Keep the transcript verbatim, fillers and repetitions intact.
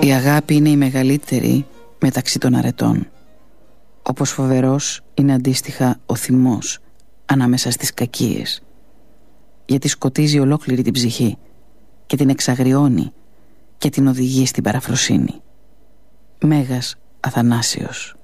Η αγάπη είναι η μεγαλύτερη μεταξύ των αρετών. Όπως φοβερός είναι αντίστοιχα ο θυμός ανάμεσα στις κακίες, γιατί σκοτίζει ολόκληρη την ψυχή και την εξαγριώνει και την οδηγεί στην παραφροσύνη. Μέγας Αθανάσιος.